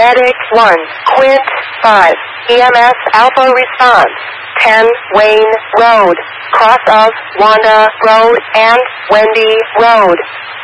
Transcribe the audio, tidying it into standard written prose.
Medic 1, Quint 5, EMS Alpha response. 10 Wayne Road, cross of Wanda Road and Wendy Road.